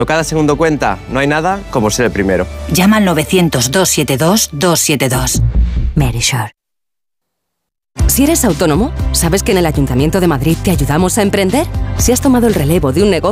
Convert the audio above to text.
Cada segundo cuenta, no hay nada como ser el primero. Llama al 900-272-272. Verisure. Si eres autónomo, ¿sabes que en el Ayuntamiento de Madrid te ayudamos a emprender? Si has tomado el relevo de un negocio